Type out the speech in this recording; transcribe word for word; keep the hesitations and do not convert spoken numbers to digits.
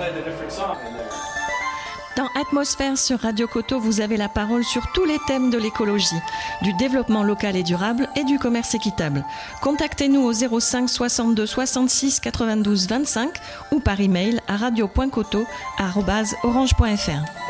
Dans Atmosphère sur Radio Coteau, vous avez la parole sur tous les thèmes de l'écologie, du développement local et durable et du commerce équitable. Contactez-nous au zéro cinq soixante-deux soixante-six quatre-vingt-douze vingt-cinq ou par email à radio point coteau arobase orange point f r.